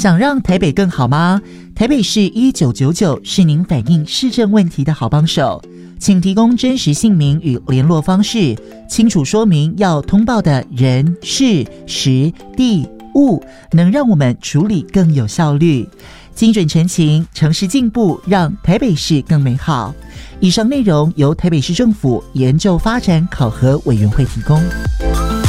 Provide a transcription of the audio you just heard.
想让台北更好吗？台北市1999是您反映市政问题的好帮手，请提供真实姓名与联络方式，清楚说明要通报的人、事、时、地、物，能让我们处理更有效率。精准陈情，诚实进步，让台北市更美好。以上内容由台北市政府研究发展考核委员会提供。